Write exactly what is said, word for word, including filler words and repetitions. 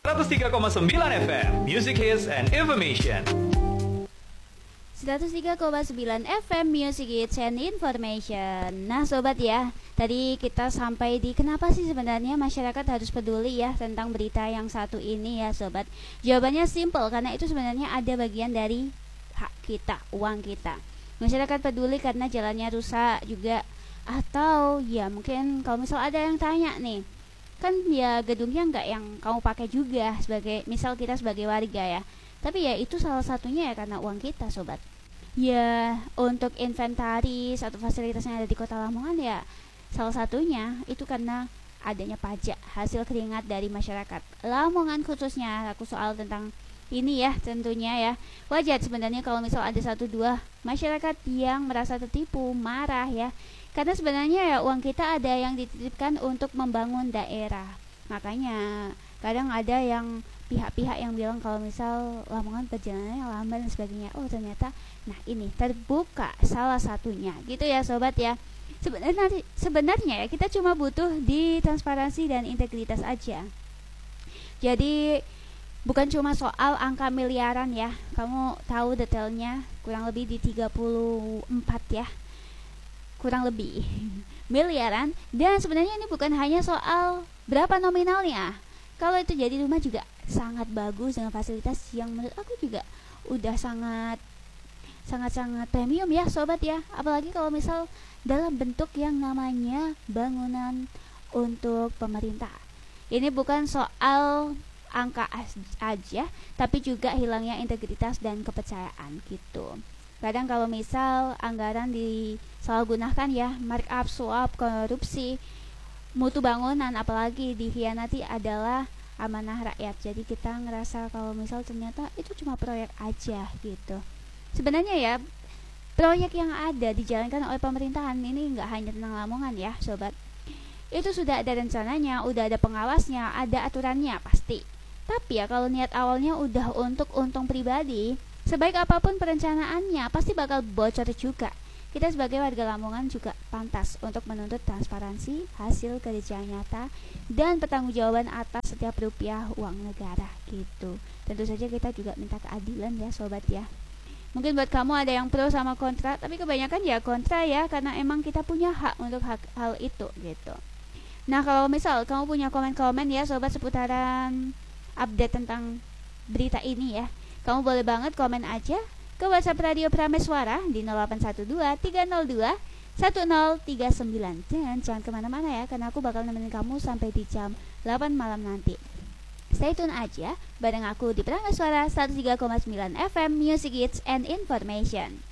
seratus tiga koma sembilan F M, Music Hits and Information. seratus tiga koma sembilan F M Music Hits and Information. Nah sobat ya, tadi kita sampai di kenapa sih sebenarnya masyarakat harus peduli ya tentang berita yang satu ini ya sobat. Jawabannya simple, karena itu sebenarnya ada bagian dari hak kita, uang kita. Masyarakat peduli karena jalannya rusak juga, atau ya mungkin kalau misal ada yang tanya nih, kan ya gedungnya nggak yang kamu pakai juga sebagai, misal kita sebagai warga ya, tapi ya itu salah satunya ya karena uang kita sobat. Ya untuk inventaris atau fasilitas yang ada di Kota Lamongan ya salah satunya itu karena adanya pajak hasil keringat dari masyarakat Lamongan khususnya. Aku soal tentang ini ya tentunya ya wajar sebenarnya kalau misal ada satu dua masyarakat yang merasa tertipu, marah ya, karena sebenarnya ya uang kita ada yang dititipkan untuk membangun daerah. Makanya kadang ada yang pihak-pihak yang bilang kalau misal Lamongan perjalanannya lambat dan sebagainya. Oh ternyata, nah ini terbuka salah satunya gitu ya sobat ya. Sebenarnya sebenarnya ya kita cuma butuh di transparansi dan integritas aja. Jadi bukan cuma soal angka miliaran ya. Kamu tahu detailnya, kurang lebih di tiga puluh empat ya. Kurang lebih miliaran. Dan sebenarnya ini bukan hanya soal berapa nominalnya. Kalau itu jadi rumah juga sangat bagus dengan fasilitas yang menurut aku juga udah sangat sangat-sangat premium ya sobat ya. Apalagi kalau misal dalam bentuk yang namanya bangunan untuk pemerintah. Ini bukan soal angka aja, tapi juga hilangnya integritas dan kepercayaan gitu. Kadang kalau misal anggaran disalahgunakan ya, markup, suap, korupsi, mutu bangunan apalagi dikhianati adalah amanah rakyat. Jadi kita ngerasa kalau misal ternyata itu cuma proyek aja gitu. Sebenarnya ya proyek yang ada dijalankan oleh pemerintahan ini nggak hanya tentang Lamongan ya sobat. Itu sudah ada rencananya, udah ada pengawasnya, ada aturannya pasti. Tapi ya kalau niat awalnya udah untuk untung pribadi, sebaik apapun perencanaannya pasti bakal bocor juga. Kita sebagai warga Lamongan juga pantas untuk menuntut transparansi hasil kerja nyata dan pertanggungjawaban atas setiap rupiah uang negara gitu. Tentu saja kita juga minta keadilan ya sobat ya. Mungkin buat kamu ada yang pro sama kontra, tapi kebanyakan ya kontra ya, karena emang kita punya hak untuk hak, hal itu gitu. Nah kalau misal kamu punya komen-komen ya sobat seputaran update tentang berita ini ya, kamu boleh banget komen aja ke WhatsApp Radio Prameswara di nol delapan satu dua tiga nol dua satu nol tiga sembilan. Dan jangan kemana-mana ya, karena aku bakal nemenin kamu sampai di jam delapan malam nanti. Stay tune aja bareng aku di Prameswara seratus tiga koma sembilan F M Music Hits and Information.